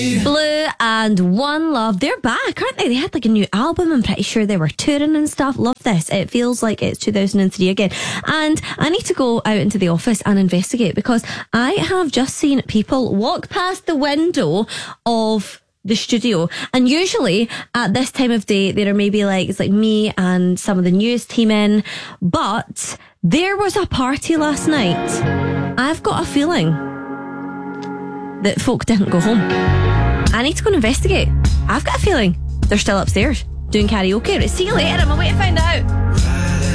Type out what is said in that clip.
Blue and One Love, they're back, aren't they? They had like a new album. I'm pretty sure they were touring and stuff. Love this. It feels like it's 2003 again. And I need to go out into the office and investigate, because I have just seen people walk past the window of the studio, and usually at this time of day there are maybe it's like me and some of the news team in, but there was a party last night. I've got a feeling that folk didn't go home. I need to go and investigate. I've got a feeling they're still upstairs doing karaoke. See you later, I'm away to find out.